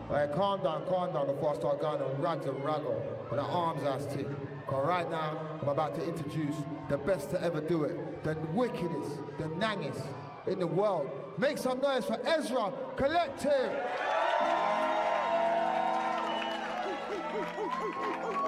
Alright, calm down before I start going on rags and raggle with an arms ass thing. Cause right now, I'm about to introduce the best to ever do it, the wickedest, the nangest in the world. Make some noise for Ezra Collective!